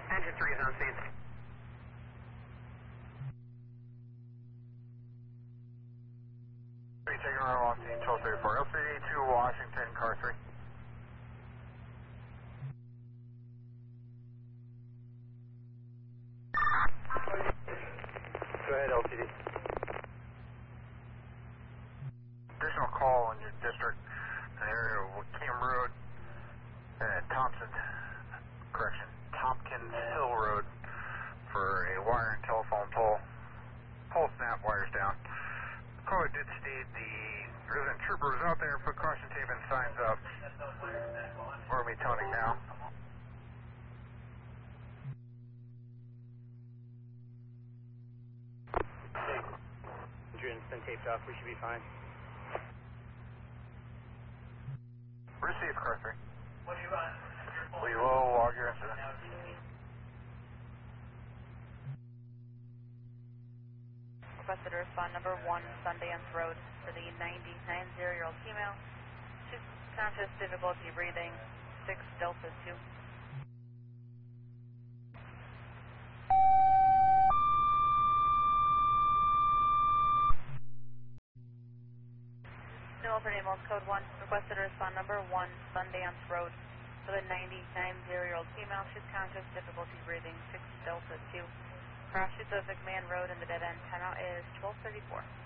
Engine 3 is on scene. Taking around on scene 1234. LCD 2 Washington, car 3. Go ahead, LTD. Additional call in your district, an area of Wickham Road and Tompkins Hill Road for a wire and telephone pole snap, wires down. The caller did state the resident trooper was out there, put caution tape and signs up. We're going to be toning now. Engine's been taped off, we should be fine. Receive, car 3. What do you run? We will log your incident. Requested to respond number 1, Sundance Road, for the 90-year-old female. She's conscious, difficulty breathing, 6 Delta 2. No alternate modes, code 1. Requested to respond number 1, Sundance Road, for the 90-year-old female. She's conscious, difficulty breathing, 6 Delta 2. Cross Pacific Man Road in the dead end. Timeout is 12:34.